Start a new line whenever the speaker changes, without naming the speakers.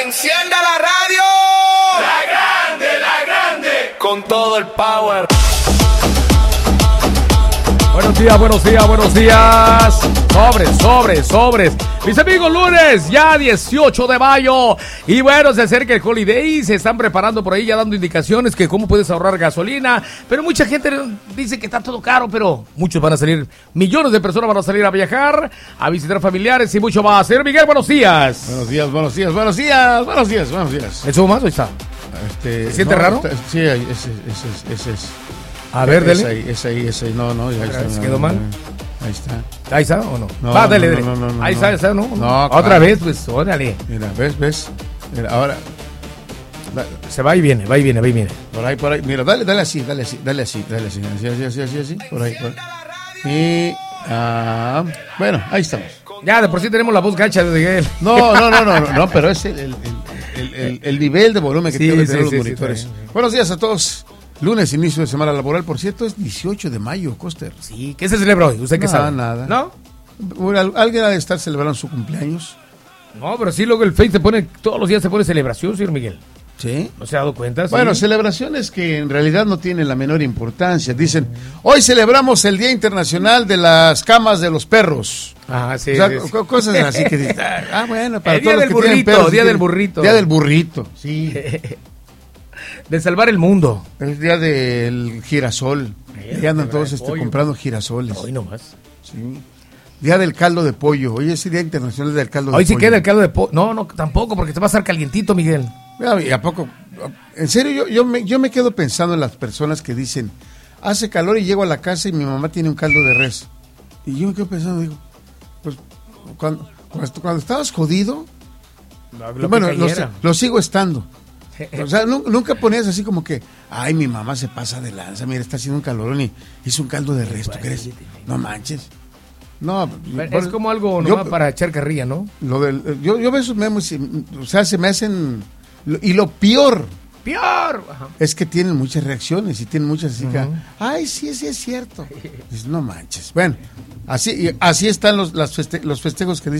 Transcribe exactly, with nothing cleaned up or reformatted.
¡Encienda la radio! ¡La grande, la grande! Con todo el power.
Buenos días, buenos días, buenos días. Sobres, sobres, sobres. Mis amigos, lunes, ya dieciocho de mayo. Y bueno, se acerca el holiday. Se están preparando por ahí, ya dando indicaciones que cómo puedes ahorrar gasolina. Pero mucha gente dice que está todo caro, pero muchos van a salir, millones de personas van a salir a viajar, a visitar familiares y mucho más. Señor Miguel, buenos días.
Buenos días, buenos días, buenos días, buenos días, buenos días.
¿Le subo más o está?
Este,
¿Se siente
no,
raro?
Está, sí, ese, ese, ese es.
A ver, dele.
Es ahí, es ahí, es ahí. No, no, ahí está.
¿Se quedó mal?
Ahí está.
¿Ahí está o no?
No,
Va, dele,
no,
dele.
no, no, no,
ahí
no.
está, ahí está, ¿no?
No,
Otra
claro.
vez, pues, órale.
Mira, ¿ves, ves? Mira, ahora. Da,
Se va y viene, va y viene, va y viene.
por ahí, por ahí. Mira, dale, dale así, dale así, dale así, dale así, así, así, así, así, así, por ahí, por ahí. Y, ah, bueno, ahí estamos.
Ya, de por sí tenemos la voz gacha de Miguel.
No, no, no, no, no, no, pero es el, el, el, el, el nivel de volumen que
Sí,
tienen que
sí,
tener
sí,
los
sí,
monitores.
está bien.
Buenos días a todos. Lunes, inicio de semana laboral, por cierto, es dieciocho de mayo, Coster.
Sí, ¿qué se celebra hoy? ¿Usted qué
No,
sabe?
nada.
¿No?
Bueno, alguien ha de estar celebrando su cumpleaños.
No, pero sí, luego el Face se pone, todos los días se pone celebración, señor Miguel.
Sí.
¿No se ha dado cuenta?
Bueno,
sí.
celebraciones que en realidad no tienen la menor importancia. Dicen, hoy celebramos el Día Internacional de las Camas de los Perros.
Ah, sí,
O sea,
sí, sí.
co- cosas así que dicen, ah, bueno, para
El
todos
día
los
del
que tienen
burrito,
perros,
día
sí
del
tienen-
burrito.
Día del burrito, sí.
De salvar el mundo.
El día del girasol.
Mira,
Ya andan
qué
todos
gran
este,
pollo.
comprando girasoles.
Hoy nomás.
Sí. Día del caldo de pollo. Hoy es el Día Internacional del caldo
Hoy
de
sí
pollo.
queda el caldo de pollo. No, no, tampoco, porque te va a estar calientito, Miguel.
Mira, ¿y a poco? En serio, yo, yo, me, yo me quedo pensando en las personas que dicen, hace calor y llego a la casa y mi mamá tiene un caldo de res. Y yo me quedo pensando, digo, pues cuando, cuando, cuando estabas jodido,
Lo
bueno,
que
lo,
cayera.
lo sigo estando. O sea, nu- nunca ponías así como que, ay, mi mamá se pasa de lanza, mira, está haciendo un calorón y hizo un caldo de res, ¿tú crees? No manches. No,
Pero es como algo
yo-
nomás para echar carrilla, ¿no?
Lo del, yo, yo veo esos memes, y, o sea, se me hacen... Y lo peor
¡Peor! Ajá.
es que tienen muchas reacciones y tienen muchas así que,
Ujú.
ay, sí, sí es cierto. Dices, no manches. Bueno, así, y así están los, las feste- los festejos que dicen.